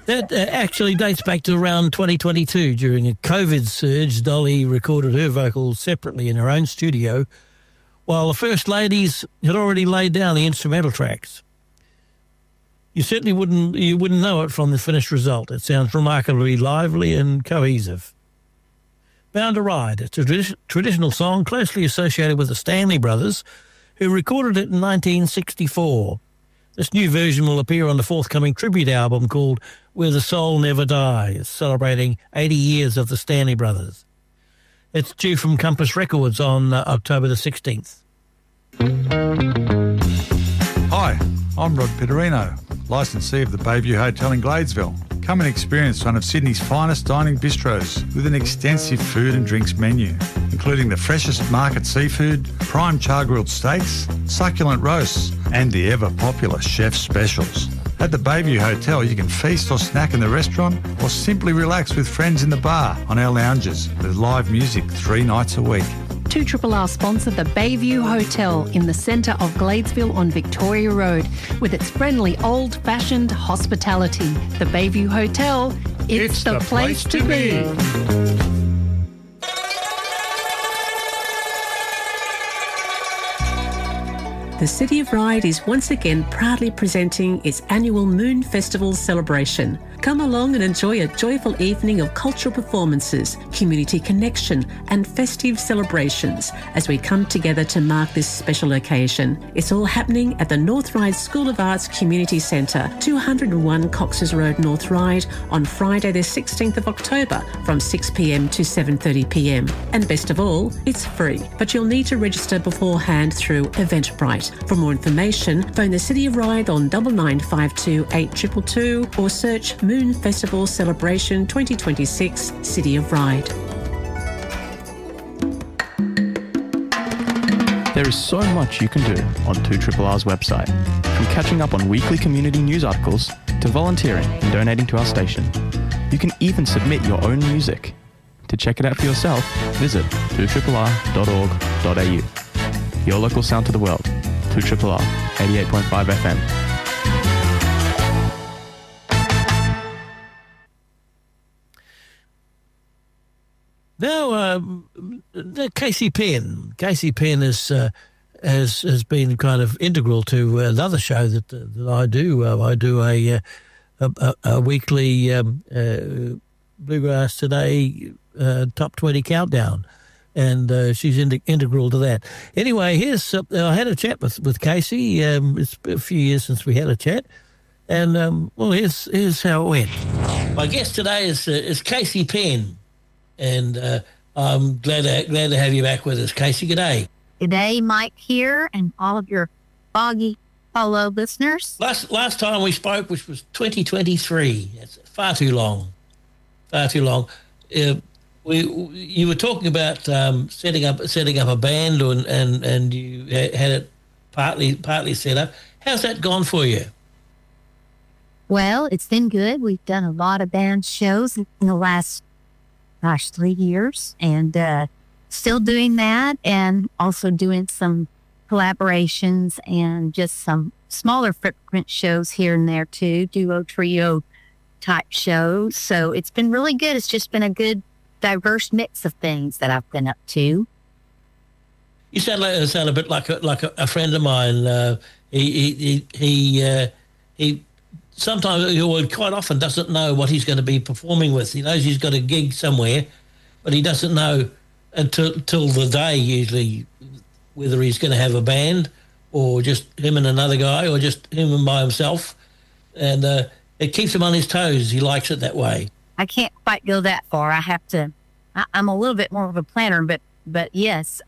That actually dates back to around 2022. During a COVID surge, Dolly recorded her vocals separately in her own studio, while the First Ladies had already laid down the instrumental tracks. You certainly wouldn't know it from the finished result. It sounds remarkably lively and cohesive. Bound to Ride, it's a traditional song closely associated with the Stanley Brothers, who recorded it in 1964. This new version will appear on the forthcoming tribute album called Where the Soul Never Dies, celebrating 80 years of the Stanley Brothers. It's due from Compass Records on October the 16th. Hi, I'm Rod Pitterino, licensee of the Bayview Hotel in Gladesville. Come and experience one of Sydney's finest dining bistros with an extensive food and drinks menu, including the freshest market seafood, prime char-grilled steaks, succulent roasts, and the ever-popular chef specials. At the Bayview Hotel, you can feast or snack in the restaurant or simply relax with friends in the bar on our lounges with live music 3 nights a week. 2RRR sponsor the Bayview Hotel in the centre of Gladesville on Victoria Road with its friendly old-fashioned hospitality. The Bayview Hotel, it's the place to be. The City of Ryde is once again proudly presenting its annual Moon Festival celebration. Come along and enjoy a joyful evening of cultural performances, community connection and festive celebrations as we come together to mark this special occasion. It's all happening at the North Ryde School of Arts Community Centre, 201 Cox's Road, North Ryde, on Friday the 16th of October from 6 p.m. to 7:30 p.m. And best of all, it's free, but you'll need to register beforehand through Eventbrite. For more information, phone the City of Ryde on 9952 8222 or search Moon Festival Celebration 2026 City of Ryde. There is so much you can do on 2RRR's website, from catching up on weekly community news articles to volunteering and donating to our station. You can even submit your own music. To check it out for yourself, visit 2RRR.org.au. Your local sound to the world. 2RRR 88.5 FM. Now, Casey Penn. Casey Penn has been kind of integral to another show that I do. I do a weekly Bluegrass Today Top 20 countdown, and she's integral to that. Anyway, here's I had a chat with Casey. It's a few years since we had a chat, and well, here's how it went. My guest today is Casey Penn. And I'm glad to have you back with us, Casey. G'day. G'day, Mike here, and all of your Foggy Hollow listeners. Last time we spoke, which was 2023. That's far too long. Far too long. You were talking about setting up a band, and you had it partly set up. How's that gone for you? Well, it's been good. We've done a lot of band shows in the last 3 years, and still doing that, and also doing some collaborations and just some smaller footprint shows here and there too, duo, trio type shows. So it's been really good. It's just been a good diverse mix of things that I've been up to. You sound a bit like a friend of mine. He sometimes, or quite often, doesn't know what he's going to be performing with. He knows he's got a gig somewhere, but he doesn't know until the day, usually, whether he's going to have a band or just him and another guy or just him and by himself. And it keeps him on his toes. He likes it that way. I can't quite go that far. I'm a little bit more of a planner, but yes.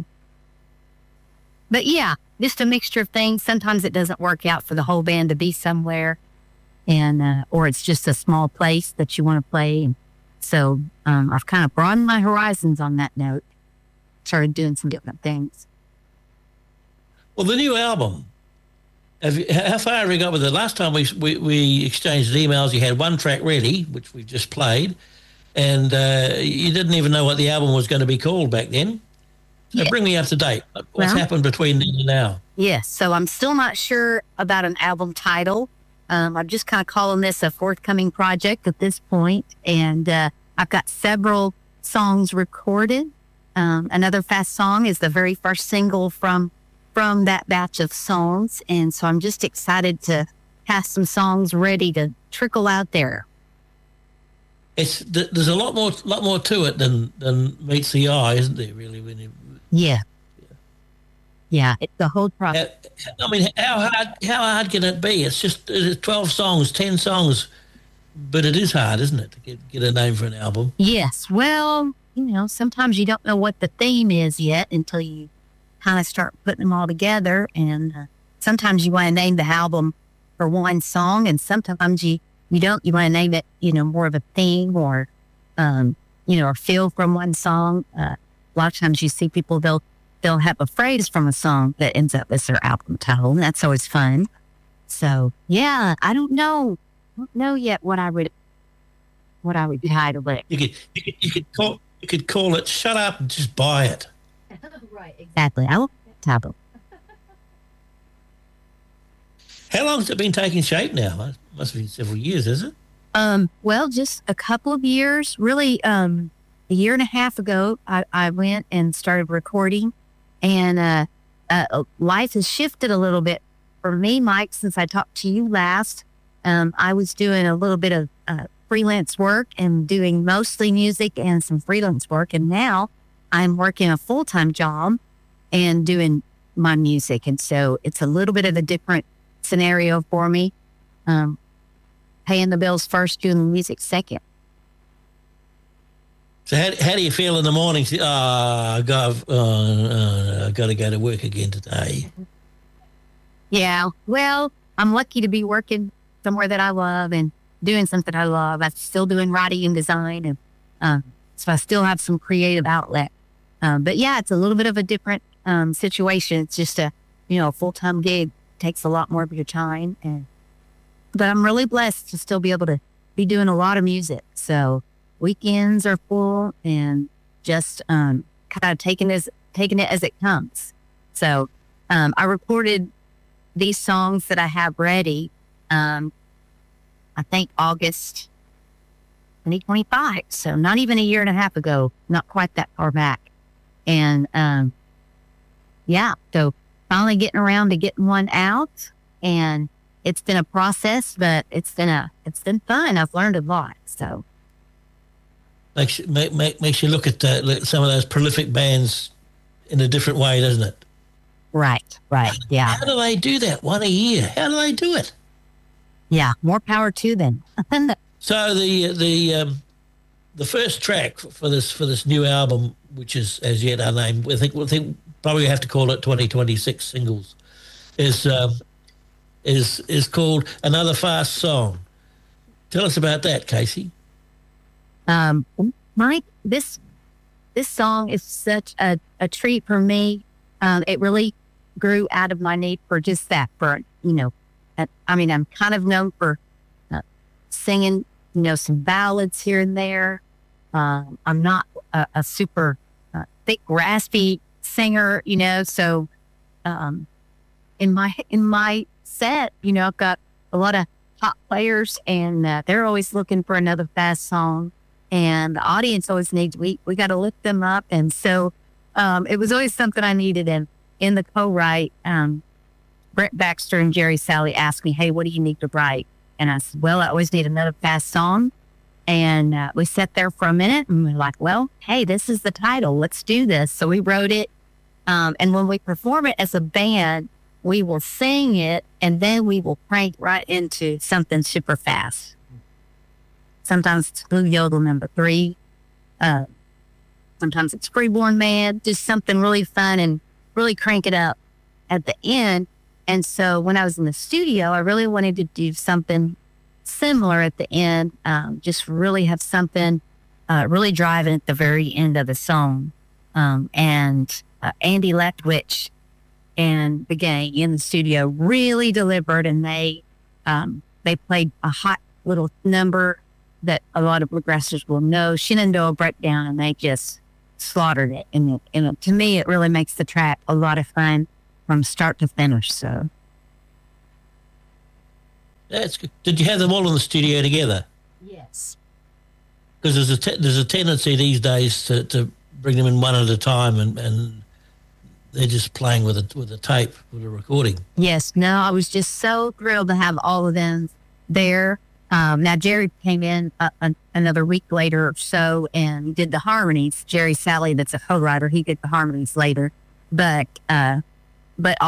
But yeah, just a mixture of things. Sometimes it doesn't work out for the whole band to be somewhere, and or it's just a small place that you want to play. So I've kind of broadened my horizons on that note. Started doing some different things. Well, the new album, how far have you got with it? Last time we exchanged emails, you had one track ready, which we just played, and you didn't even know what the album was going to be called back then. So bring me up to date. What's happened between then and now? Yes, so I'm still not sure about an album title. I'm just kind of calling this a forthcoming project at this point. And I've got several songs recorded. Another Fast Song is the very first single from that batch of songs. And so I'm just excited to have some songs ready to trickle out there. There's a lot more to it than meets the eye, isn't there? Really, Yeah, it's the whole process. I mean, how hard can it be? It's 12 songs, 10 songs, but it is hard, isn't it, to get a name for an album? Yes. Well, sometimes you don't know what the theme is yet until you kind of start putting them all together. And sometimes you want to name the album for one song, and sometimes you don't. You want to name it, more of a theme or, or feel from one song. A lot of times you see people, they'll have a phrase from a song that ends up as their album title, and that's always fun. So yeah, I don't know yet what I would title it. You could call it "Shut Up and Just Buy It." Right, exactly. I will title. How long has it been taking shape now? Must be several years, is it? Well, just a couple of years. Really, a year and a half ago, I went and started recording. And life has shifted a little bit for me, Mike, since I talked to you last. I was doing a little bit of freelance work and doing mostly music and some freelance work. And now I'm working a full-time job and doing my music. And so it's a little bit of a different scenario for me. Paying the bills first, doing the music second. So how do you feel in the morning? I've got to go to work again today. Yeah, well, I'm lucky to be working somewhere that I love and doing something I love. I'm still doing writing and design, and so I still have some creative outlet. But yeah, it's a little bit of a different situation. It's just a full-time gig. It takes a lot more of your time, but I'm really blessed to still be able to be doing a lot of music. So weekends are full and just kind of taking it as it comes. So I recorded these songs that I have ready, I think August 2025. So not even a year and a half ago, not quite that far back. And so finally getting around to getting one out, and it's been a process, but it's been fun. I've learned a lot. So makes you look at some of those prolific bands in a different way, doesn't it? Right, yeah. How do they do that? One a year. How do they do it? Yeah, more power to them. So the first track for this new album, which is as yet unnamed, I think probably have to call it 2026 singles, is called Another Fast Song. Tell us about that, Casey. Mike, this song is such a treat for me. It really grew out of my need for just that. I'm kind of known for singing, some ballads here and there. I'm not a super thick, raspy singer, so in my set, I've got a lot of top players, and they're always looking for another fast song, and the audience always needs, we got to lift them up. And so it was always something I needed. And in the co-write, Brent Baxter and Jerry Salley asked me, hey, what do you need to write? And I said, well, I always need another fast song. And we sat there for a minute and we're like, well, hey, this is the title. Let's do this. So we wrote it. And when we perform it as a band, we will sing it and then we will crank right into something super fast. Sometimes it's Blue Yodel #3. Sometimes it's Freeborn Man, just something really fun and really crank it up at the end. And so when I was in the studio, I really wanted to do something similar at the end, just really have something really driving at the very end of the song. And Andy Leftwich and the gang in the studio really delivered, and they played a hot little number that a lot of bluegrassers will know, Shenandoah Breakdown, and they just slaughtered it. And to me, it really makes the track a lot of fun from start to finish. So That's good. Did you have them all in the studio together? Yes. Because there's a tendency these days to bring them in one at a time, and they're just playing with a tape, with a recording. Yes. No, I was just so thrilled to have all of them there. Now, Jerry came in another week later or so and did the harmonies. Jerry Sally, that's a co-writer, he did the harmonies later. But